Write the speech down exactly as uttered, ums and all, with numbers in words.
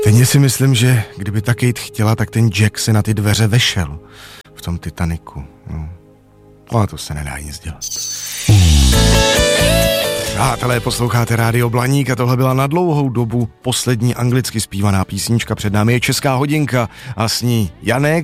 Stejně si myslím, že kdyby ta Kate chtěla, tak ten Jack se na ty dveře vešel v tom Titaniku. No. Ale to se nedá nic dělat. Přátelé, posloucháte Rádio Blaník a tohle byla na dlouhou dobu poslední anglicky zpívaná písnička. Před námi je Česká hodinka a s ní Janek